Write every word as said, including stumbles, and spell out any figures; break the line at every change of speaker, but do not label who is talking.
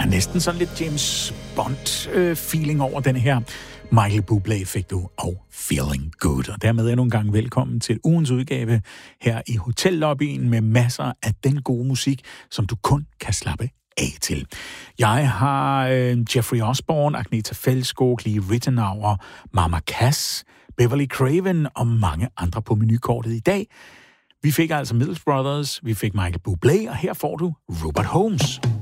næsten sådan lidt James Bond-feeling over den her. Michael Bublé fik du, og Feeling Good. Og dermed endnu en gang velkommen til ugens udgave her i hotellobbyen med masser af den gode musik, som du kun kan slappe af til. Jeg har øh, Jeffrey Osborne, Agnetha Fältskog, Lee Ritenour, Mama Cass, Beverly Craven og mange andre på menukortet i dag. Vi fik altså Mills Brothers, vi fik Michael Bublé, og her får du Robert Holmes.